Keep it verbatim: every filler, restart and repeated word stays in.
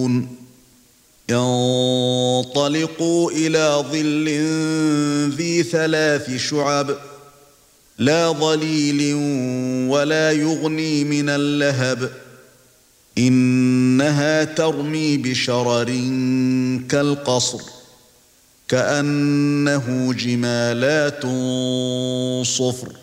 ينطلقوا إلى ظل ذي ثلاث شعب لا ظليل ولا يغني من اللهب إنها ترمي بشرر كالقصر كأنه جمالات صفر